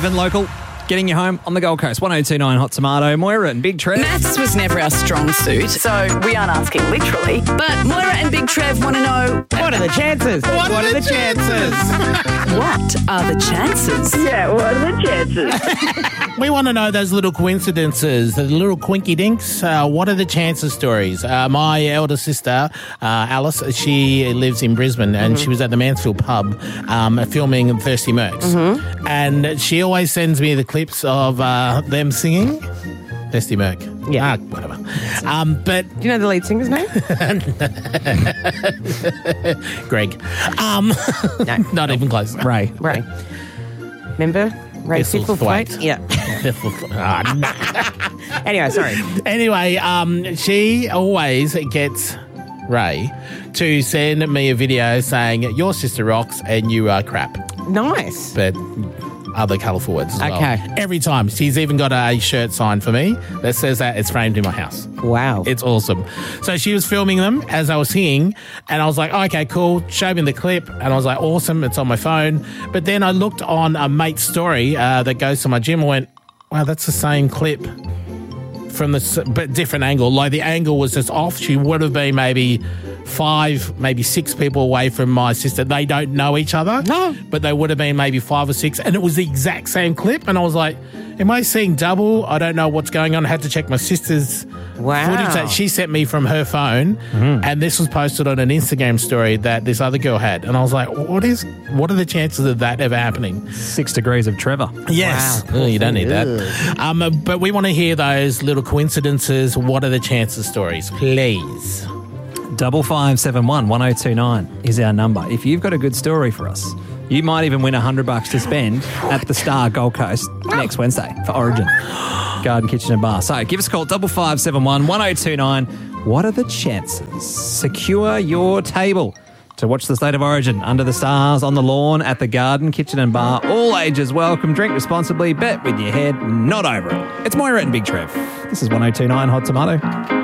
11 local. Getting you home on the Gold Coast. 1029 Hot Tomato. Moira and Big Trev. Maths was never our strong suit, so we aren't asking literally. But Moira and Big Trev want to know... What are the chances? What are the chances? What are the chances? Yeah, what are the chances? We want to know those little coincidences, the little quinky dinks. What are the chances stories? My elder sister, Alice, she lives in Brisbane and she was at the Mansfield pub filming Thirsty Mercs. And she always sends me the clips of them singing. Thirsty Merc. Yeah. Whatever. But Do you know the lead singer's name? Greg. No. Not even close. Ray. Ray. Remember? Ray Thistlethwaite. Thistlethwaite? Yeah. Anyway, sorry. Anyway, she always gets Ray to send me a video saying, your sister rocks and you are crap. Nice. But other colourful words as well. Okay. Every time. She's even got a shirt signed for me that says that it's framed in my house. Wow. It's awesome. So she was filming them as I was singing, and I was like, oh, okay, cool. Showed me the clip, and I was like, awesome. It's on my phone. But then I looked on a mate's story that goes to my gym and went, wow, that's the same clip from but different angle. Like the angle was just off. She would have been maybe 5, maybe 6 people away from my sister. They don't know each other. No. But they would have been maybe 5 or 6. And it was the exact same clip. And I was like, am I seeing double? I don't know what's going on. I had to check my sister's footage that she sent me from her phone. And this was posted on an Instagram story that this other girl had. And I was like, what are the chances of that ever happening? 6 degrees of Trevor. Yes. Oh, you don't need that. But we want to hear those little coincidences. What are the chances stories? Please. 5571 1029 is our number. If you've got a good story for us, you might even win $100 to spend at the Star Gold Coast next Wednesday for Origin Garden Kitchen and Bar. So give us a call, 5571 1029. What are the chances? Secure your table to watch the State of Origin under the stars on the lawn at the Garden Kitchen and Bar. All ages welcome. Drink responsibly. Bet with your head not over it. It's Moira and Big Trev. This is 1029 Hot Tomato.